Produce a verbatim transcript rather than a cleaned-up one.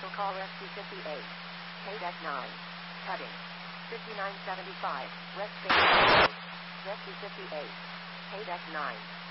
Cancel call Rescue fifty-eight. Paid at nine. Cutting. fifty-nine seventy-five. Rest Rescue fifty-eight. Paid at nine.